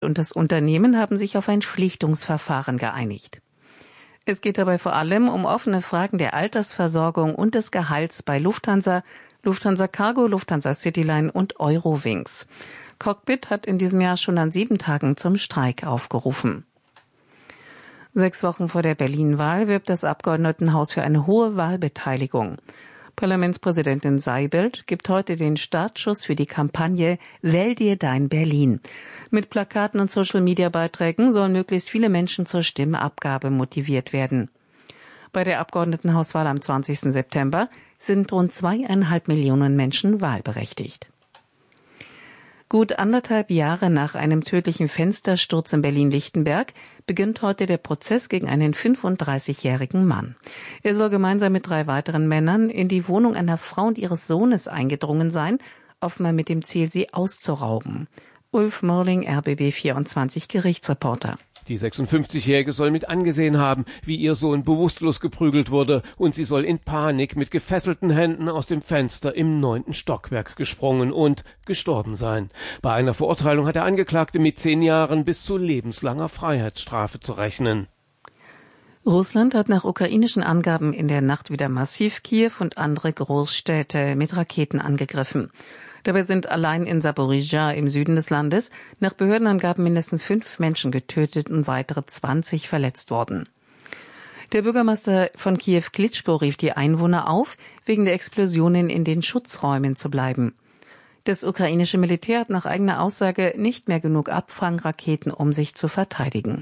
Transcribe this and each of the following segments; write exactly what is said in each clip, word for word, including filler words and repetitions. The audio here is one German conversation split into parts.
und das Unternehmen haben sich auf ein Schlichtungsverfahren geeinigt. Es geht dabei vor allem um offene Fragen der Altersversorgung und des Gehalts bei Lufthansa, Lufthansa Cargo, Lufthansa Cityline und Eurowings. Cockpit hat in diesem Jahr schon an sieben Tagen zum Streik aufgerufen. Sechs Wochen vor der Berlin-Wahl wirbt das Abgeordnetenhaus für eine hohe Wahlbeteiligung. Parlamentspräsidentin Seibelt gibt heute den Startschuss für die Kampagne Wähl dir dein Berlin. Mit Plakaten und Social-Media-Beiträgen sollen möglichst viele Menschen zur Stimmabgabe motiviert werden. Bei der Abgeordnetenhauswahl am zwanzigsten September sind rund zweieinhalb Millionen Menschen wahlberechtigt. Gut anderthalb Jahre nach einem tödlichen Fenstersturz in Berlin-Lichtenberg beginnt heute der Prozess gegen einen fünfunddreißigjährigen Mann. Er soll gemeinsam mit drei weiteren Männern in die Wohnung einer Frau und ihres Sohnes eingedrungen sein, offenbar mit dem Ziel, sie auszurauben. Ulf Morling, R B B vierundzwanzig Gerichtsreporter. Die sechsundfünfzigjährige soll mit angesehen haben, wie ihr Sohn bewusstlos geprügelt wurde, und sie soll in Panik mit gefesselten Händen aus dem Fenster im neunten Stockwerk gesprungen und gestorben sein. Bei einer Verurteilung hat der Angeklagte mit zehn Jahren bis zu lebenslanger Freiheitsstrafe zu rechnen. Russland hat nach ukrainischen Angaben in der Nacht wieder massiv Kiew und andere Großstädte mit Raketen angegriffen. Dabei sind allein in Saporizhzhia im Süden des Landes nach Behördenangaben mindestens fünf Menschen getötet und weitere zwanzig verletzt worden. Der Bürgermeister von Kiew, Klitschko, rief die Einwohner auf, wegen der Explosionen in den Schutzräumen zu bleiben. Das ukrainische Militär hat nach eigener Aussage nicht mehr genug Abfangraketen, um sich zu verteidigen.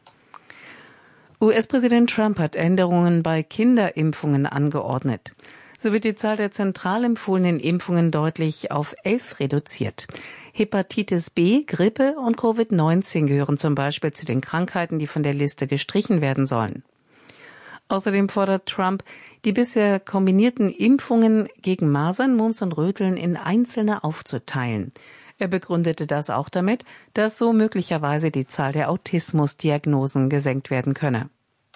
U S-Präsident Trump hat Änderungen bei Kinderimpfungen angeordnet. So wird die Zahl der zentral empfohlenen Impfungen deutlich auf elf reduziert. Hepatitis B, Grippe und Covid neunzehn gehören zum Beispiel zu den Krankheiten, die von der Liste gestrichen werden sollen. Außerdem fordert Trump, die bisher kombinierten Impfungen gegen Masern, Mumps und Röteln in einzelne aufzuteilen. Er begründete das auch damit, dass so möglicherweise die Zahl der Autismusdiagnosen gesenkt werden könne.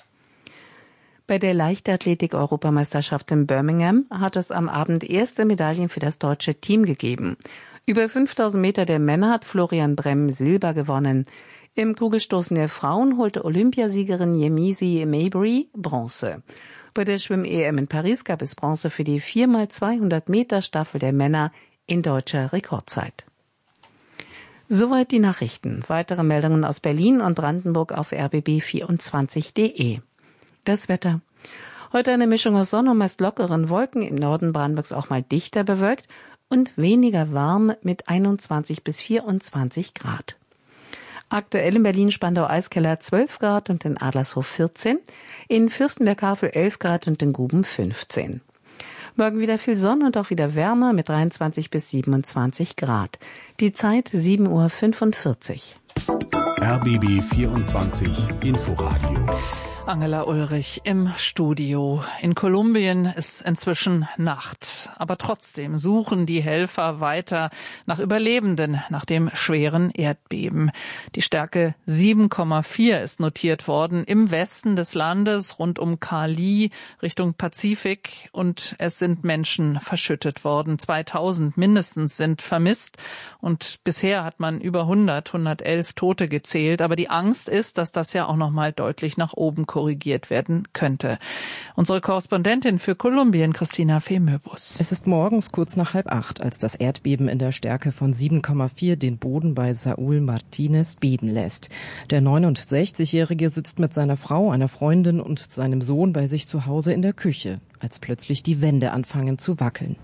Bei der Leichtathletik-Europameisterschaft in Birmingham hat es am Abend erste Medaillen für das deutsche Team gegeben. Über fünftausend Meter der Männer hat Florian Bremm Silber gewonnen. Im Kugelstoßen der Frauen holte Olympiasiegerin Yemisi Mabry Bronze. Bei der Schwimm-E M in Paris gab es Bronze für die vier mal zweihundert Meter Staffel der Männer in deutscher Rekordzeit. Soweit die Nachrichten. Weitere Meldungen aus Berlin und Brandenburg auf r b b vierundzwanzig punkt de. Das Wetter. Heute eine Mischung aus Sonne und meist lockeren Wolken, im Norden Brandenburgs auch mal dichter bewölkt und weniger warm mit einundzwanzig bis vierundzwanzig Grad. Aktuell in Berlin-Spandau-Eiskeller zwölf Grad und in Adlershof vierzehn, in Fürstenberg-Havel elf Grad und in Guben fünfzehn. Morgen wieder viel Sonne und auch wieder wärmer mit dreiundzwanzig bis siebenundzwanzig Grad. Die Zeit sieben Uhr fünfundvierzig. R B B vierundzwanzig Inforadio. Angela Ulrich im Studio. In Kolumbien ist inzwischen Nacht. Aber trotzdem suchen die Helfer weiter nach Überlebenden nach dem schweren Erdbeben. Die Stärke sieben Komma vier ist notiert worden im Westen des Landes, rund um Cali, Richtung Pazifik. Und es sind Menschen verschüttet worden. zweitausend mindestens sind vermisst. Und bisher hat man über hundert, hundertelf Tote gezählt. Aber die Angst ist, dass das ja auch noch mal deutlich nach oben korrigiert werden könnte. Unsere Korrespondentin für Kolumbien, Christina Femöbus. Es ist morgens kurz nach halb acht, als das Erdbeben in der Stärke von sieben Komma vier den Boden bei Saúl Martínez beben lässt. Der neunundsechzigjährige sitzt mit seiner Frau, einer Freundin und seinem Sohn bei sich zu Hause in der Küche, als plötzlich die Wände anfangen zu wackeln.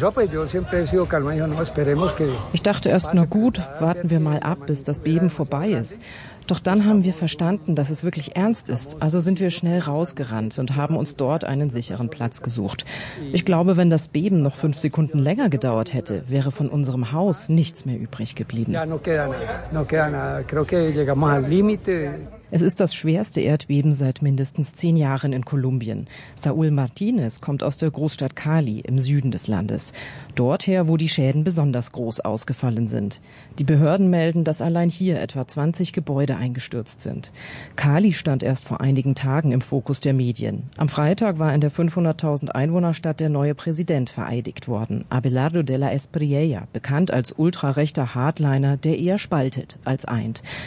Ich dachte erst, na gut, warten wir mal ab, bis das Beben vorbei ist. Doch dann haben wir verstanden, dass es wirklich ernst ist. Also sind wir schnell rausgerannt und haben uns dort einen sicheren Platz gesucht. Ich glaube, wenn das Beben noch fünf Sekunden länger gedauert hätte, wäre von unserem Haus nichts mehr übrig geblieben. Es ist das schwerste Erdbeben seit mindestens zehn Jahren in Kolumbien. Saúl Martínez kommt aus der Großstadt Cali im Süden des Landes. Dorther, wo die Schäden besonders groß ausgefallen sind. Die Behörden melden, dass allein hier etwa zwanzig Gebäude eingestürzt sind. Cali stand erst vor einigen Tagen im Fokus der Medien. Am Freitag war in der fünfhunderttausend Einwohnerstadt der neue Präsident vereidigt worden, Abelardo de la Espriella, bekannt als ultrarechter Hardliner, der eher spaltet als eint.